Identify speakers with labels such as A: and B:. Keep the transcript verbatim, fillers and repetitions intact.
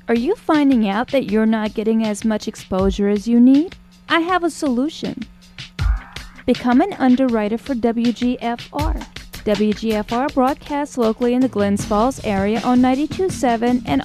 A: Are you finding out that you're not getting as much exposure as you need? I have a solution. Become an underwriter for W G F R. W G F R broadcasts locally in the Glens Falls area on ninety-two point seven and